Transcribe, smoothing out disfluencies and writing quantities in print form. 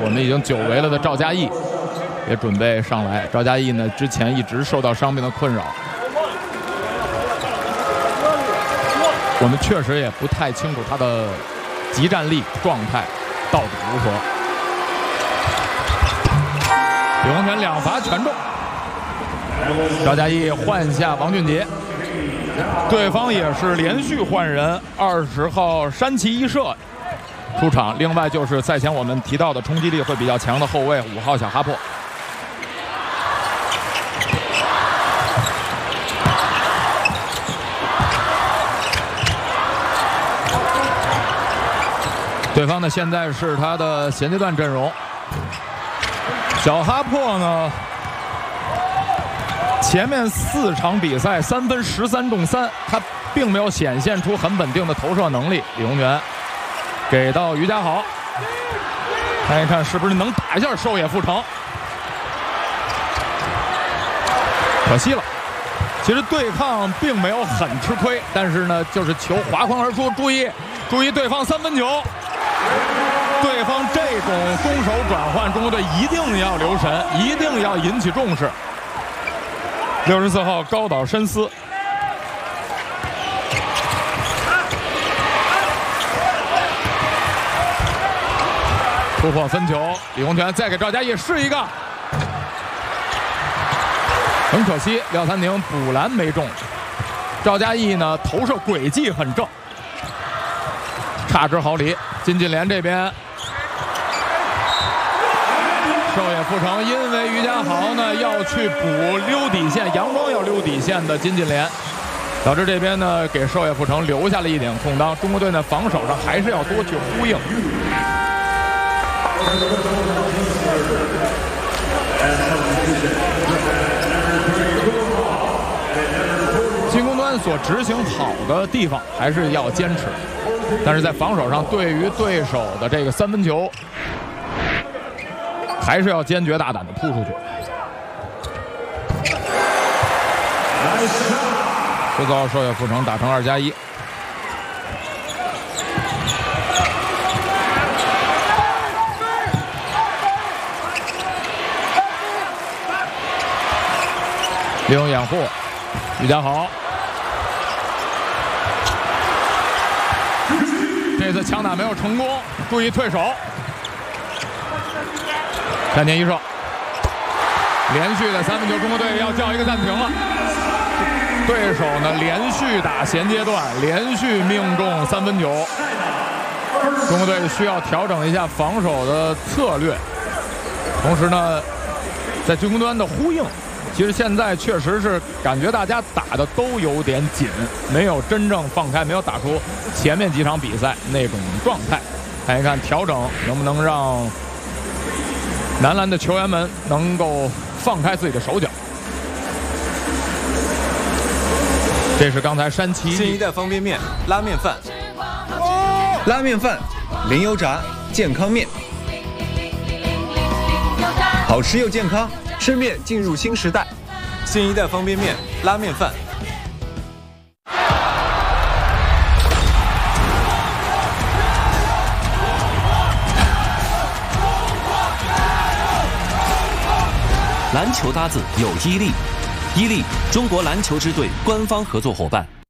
我们已经久违了的赵嘉译也准备上来。赵嘉译呢，之前一直受到伤病的困扰，我们确实也不太清楚他的集战力状态到底如何。李洪权两罚全中，赵嘉译换下王俊杰，对方也是连续换人，20号山崎一射出场，另外就是赛前我们提到的冲击力会比较强的后卫5号小哈珀。对方呢现在是他的衔接段阵容，小哈珀呢前面4场比赛3分13中3，他并没有显现出很稳定的投射能力。李洪权给到于家豪，看一看是不是能打一下寿野富成，可惜了。其实对抗并没有很吃亏，但是呢就是球划框而出，注意对方3分球，对方这种攻守转换，中国队一定要留神，一定要引起重视。64号高岛伸司，突破分球，李洪权再给赵嘉译试一个，很可惜廖三宁补篮没中。赵嘉译呢投射轨迹很正，差之毫厘。金晋联这边寿野富成因为于家豪呢要去补溜底线，阳光要溜底线的金晋联，导致这边呢给寿野富成留下了一点空当。中国队呢防守上还是要多去呼应。进攻端所执行好的地方还是要坚持，但是在防守上，对于对手的这个3分球，还是要坚决大胆的扑出去。制造寿野富成打成2+1。利用掩护，于家豪。这次强打没有成功，注意退手。山田一射，连续的3分球，中国队要叫一个暂停了。对手呢连续打衔接段，连续命中3分球，中国队需要调整一下防守的策略，同时呢，在进攻端的呼应。其实现在确实是感觉大家打的都有点紧，没有真正放开，没有打出前面几场比赛那种状态。看一看调整能不能让男篮的球员们能够放开自己的手脚。这是刚才山崎新一代方便面拉面饭，拉面饭零油炸健康面，好吃又健康。吃面进入新时代，新一代方便面拉面饭。 篮球搭子有伊利，伊利中国篮球支队官方合作伙伴。